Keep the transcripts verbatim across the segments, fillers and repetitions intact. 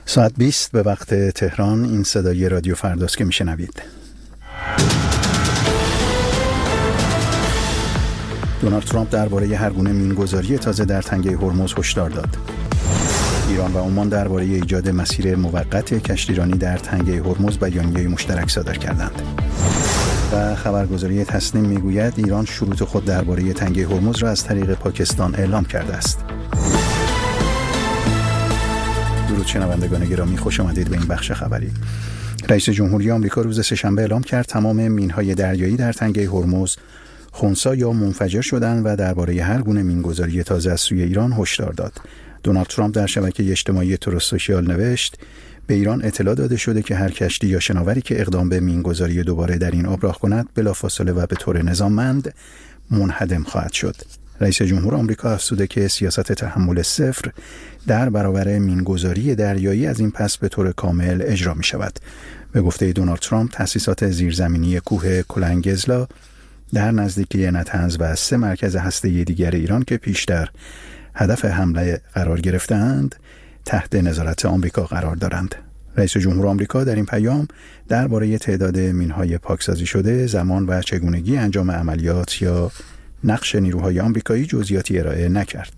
ساعت بیست به وقت تهران. این صدای رادیو فرداست که میشنوید. دونالد ترامپ درباره هر گونه مینگذاری تازه در تنگه هرمز هشدار داد. ایران و عمان درباره ایجاد مسیر موقت کشتیرانی در تنگه هرمز بیانیه مشترک صادر کردند. و خبرگزاری تسنیم میگوید ایران شروط خود درباره تنگه هرمز را از طریق پاکستان اعلام کرده است. درود شنوندگان گرامی، خوش آمدید به این بخش خبری. رئیس جمهوری آمریکا روز سه‌شنبه اعلام کرد تمام مین‌های دریایی در تنگه هرمز خنثی یا منفجر شدند و درباره هر گونه مینگذاری تازه از سوی ایران هشدار داد. دونالد ترامپ در شبکه اجتماعی تروس سوشیال نوشت: به ایران اطلاع داده شده که هر کشتی یا شناوری که اقدام به مینگذاری دوباره در این آب راه کند بلافاصله و به طور نظاممند منهدم خواهد شد. رئیس جمهور آمریکا افزوده که سیاست تحمل صفر در برابر مینگذاری دریایی از این پس به طور کامل اجرا می شود. به گفته دونالد ترامپ، تأسیسات زیرزمینی کوه کلنگزلا در نزدیکی نتنز و سه مرکز هسته‌ای دیگر ایران که پیشتر هدف حمله قرار گرفتند تحت نظارت آمریکا قرار دارند. رئیس جمهور آمریکا در این پیام درباره تعداد مین‌های پاکسازی شده، زمان و چگونگی انجام عملیات یا نقش نیروهای آمریکایی جزئیاتی ارائه نکرد.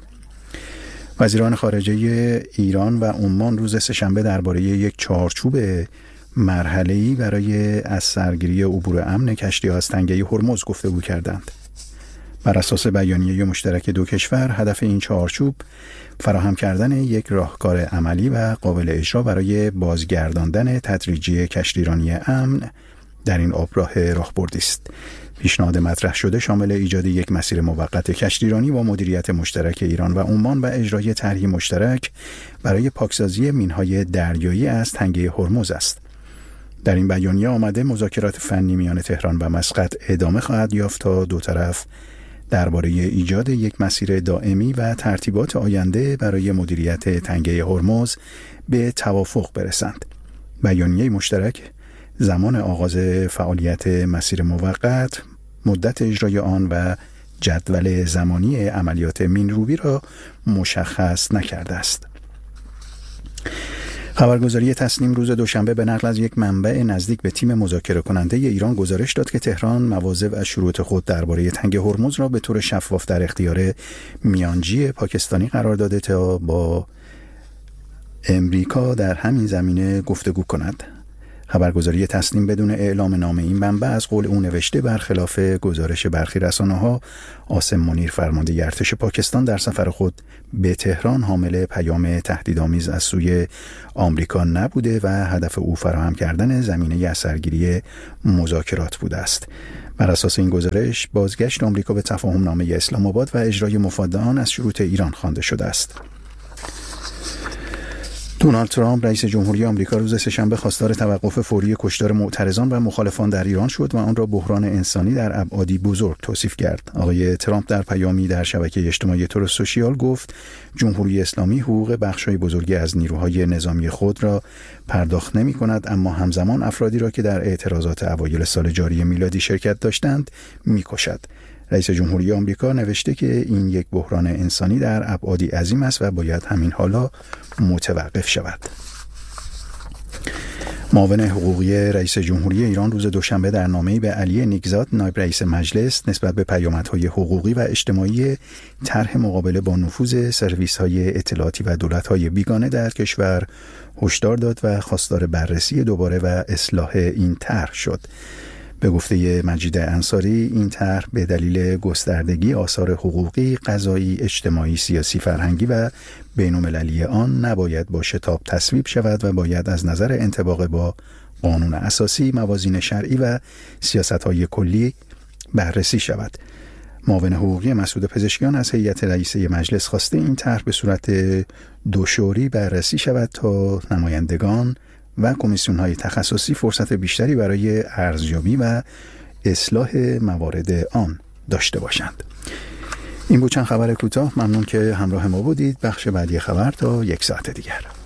وزیران خارجه ایران و عمان روز سه‌شنبه درباره یک چارچوب مرحله‌ای برای از سرگیری عبور امن کشتی‌ها از تنگه هرمز گفتگو کردند. بر اساس بیانیه مشترک دو کشور، هدف این چارچوب فراهم کردن یک راهکار عملی و قابل اجرا برای بازگرداندن تدریجی کشتیرانی امن در این آبراه راهبردی است. پیشنهاد مطرح شده شامل ایجاد یک مسیر موقت کشتیرانی با مدیریت مشترک ایران و عمان و اجرای طرحی مشترک برای پاکسازی مین‌های دریایی از تنگه هرمز است. در این بیانیه آمده مذاکرات فنی میان تهران و مسقط ادامه خواهد یافت تا دو طرف درباره ایجاد یک مسیر دائمی و ترتیبات آینده برای مدیریت تنگه هرمز به توافق برسند. بیانیه مشترک زمان آغاز فعالیت مسیر موقت، مدت اجرای آن و جدول زمانی عملیات مینروبی را مشخص نکرده است. خبرگزاری تسنیم روز دوشنبه به نقل از یک منبع نزدیک به تیم مذاکره کننده ایران گزارش داد که تهران مواظب از شروط خود درباره تنگه هرمز را به طور شفاف در اختیار میانجی پاکستانی قرار داده تا با امریکا در همین زمینه گفتگو کند. خبرگزاری تسنیم بدون اعلام نام این منبع از قول او نوشته برخلاف گزارش برخی رسانه‌ها، عاصم منیر فرمانده ارتش پاکستان در سفر خود به تهران حامل پیام تهدیدآمیز از سوی آمریکا نبوده و هدف او فراهم کردن زمینه اثرگیری مذاکرات بوده است. بر اساس این گزارش، بازگشت آمریکا به تفاهم نامه اسلام آباد و اجرای مفاد آن از شروط ایران خوانده شده است. دونالد ترامپ رئیس جمهوری آمریکا روز سه‌شنبه خواستار توقف فوری کشتار معترضان و مخالفان در ایران شد و آن را بحران انسانی در ابعادی بزرگ توصیف کرد. آقای ترامپ در پیامی در شبکه اجتماعی تروس سوشیال گفت جمهوری اسلامی حقوق بخش‌های بزرگی از نیروهای نظامی خود را پرداخت نمی‌کند، اما همزمان افرادی را که در اعتراضات اوایل سال جاری میلادی شرکت داشتند می‌کشد. رئیس جمهوری آمریکا نوشته که این یک بحران انسانی در ابعادی عظیم است و باید همین حالا متوقف شود. معاون حقوقی رئیس جمهوری ایران روز دوشنبه در نامه‌ای به علی نیکزاد نایب رئیس مجلس نسبت به پیامدهای حقوقی و اجتماعی طرح مقابله با نفوذ سرویس‌های اطلاعاتی و دولت‌های بیگانه در کشور هشدار داد و خواستار بررسی دوباره و اصلاح این طرح شد. به گفته مجید انصاری، این طرح به دلیل گستردگی آثار حقوقی، قضایی، اجتماعی، سیاسی، فرهنگی و بین‌المللی آن نباید با شتاب تصویب شود و باید از نظر انطباق با قانون اساسی، موازین شرعی و سیاست‌های کلی بررسی شود. معاون حقوقی مسعود پزشکیان از هیئت رئیسه مجلس خواسته این طرح به صورت دوشوری بررسی شود تا نمایندگان و کمیسیون‌های تخصصی فرصت بیشتری برای ارزیابی و اصلاح موارد آن داشته باشند. این بود چند خبر کوتاه. ممنون که همراه ما بودید. بخش بعدی خبر تا یک ساعت دیگر.